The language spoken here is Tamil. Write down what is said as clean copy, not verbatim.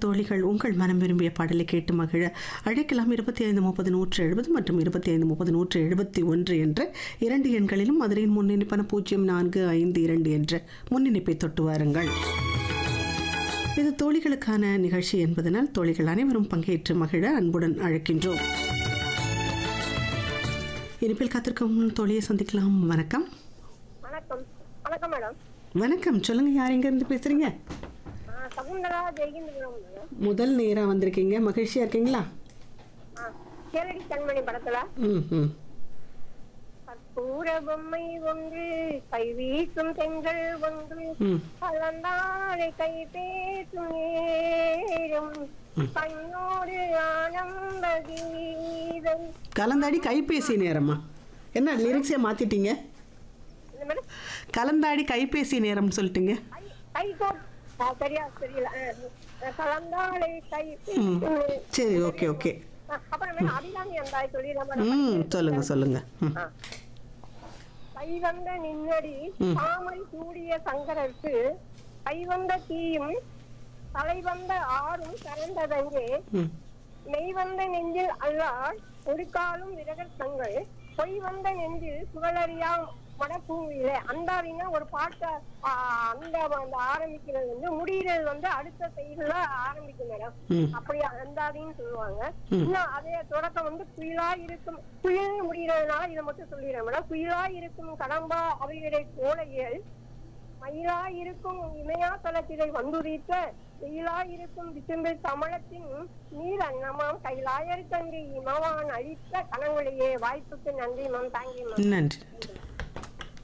தோழிகள் உங்கள் மனம் விரும்பிய பாடலை கேட்டு மகிழ அழைக்கலாம் 2530 மற்றும் 2530 என்ற 2 எண்களிலும் மதுரையின் முன்னிணைப்பான 0452 என்ற முன்னிணைப்பை தொட்டு வாருங்கள். இது தோழிகளுக்கான நிகழ்ச்சி என்பதனால் தோழிகள் அனைவரும் பங்கேற்று மகிழ அன்புடன் அழைக்கின்றோம். இனிப்பில் காத்திருக்கும் தோழியை சந்திக்கலாம். வணக்கம். வணக்கம். வணக்கம் மேடம். வணக்கம், சொல்லுங்க, யார் எங்க இருந்து பேசுறீங்க? சகுந்தலா ஜெயகிந்தபுரம் மேடம். முதல் நேரா வந்திருக்கீங்க, மகிழ்ச்சியா இருக்கீங்களா? கேளடி கண்மணி படத்துல கற்பூர பொம்மை ஒன்று கைவீசும் பெண்கள் ஒன்று கலந்தாரை கை பேசும் நேரம் கண்ணோடு ஆனந்த கீதம். கலந்தாடி கைபேசி நேரமா? என்ன லிரிக்ஸே மாத்திட்டீங்க? கலந்தாடி கைபேசி நேரம் சொல்லிட்டீங்க. சரியா தெரியல. கலந்தாரை கை. சரி, ஓகே ஓகே. அப்புறம் அபிராமி அந்தாய் சொல்லிடலாம். சொல்லுங்க சொல்லுங்க. கைவந்த நின்னடி தாமரை சூடிய சங்கரருக்கு கைவந்த தீயும் தலைவந்த ஆறும் கரந்ததங்கே மெய்வந்த நெஞ்சில் அல்லால் ஒரு காலும் விரகர் தங்கள் பொய் வந்த நெஞ்சில் சுழலறியா மடப்பூவில. அந்தாதின்னா ஒரு பாட்டை அந்த ஆரம்பிக்கிறது வந்து முடிகிறது வந்து அடுத்த செயல ஆரம்பிக்கும் மேடம். அப்படி அந்தாதின்னு சொல்லுவாங்க. இன்னும் அதே தொடக்கம் வந்து குயிலா இருக்கும், குயில் முடிகிறதுனால இதை மட்டும் சொல்லிடுறேன் மேடம். குயிலா இருக்கும் கடம்பா அவைகளை கோலையில் மயிலா இருக்கும் இமையா தளத்திலை வந்துரித்த வெயிலா இருக்கும் விசும்பில் தமிழத்தின் நீர் அன்னமாம் கைலாயர் தங்கி இமவான் அழித்த கனவுலையே. வாய்ப்புக்கு நன்றி மேம். Thank you ma'am. நன்றி.